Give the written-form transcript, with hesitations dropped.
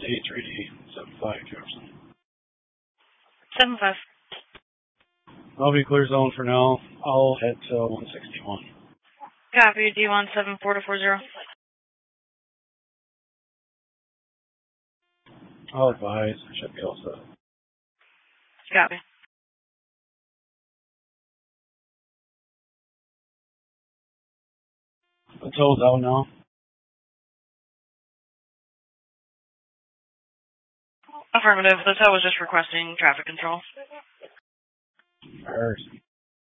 A3D75 Jefferson. 7-5. I'll be clear zone for now. I'll head to 161. Copy, D1 74240. I'll advise. I should be all set. Copy. The tow's out now. Affirmative. The tow was just requesting traffic control. First.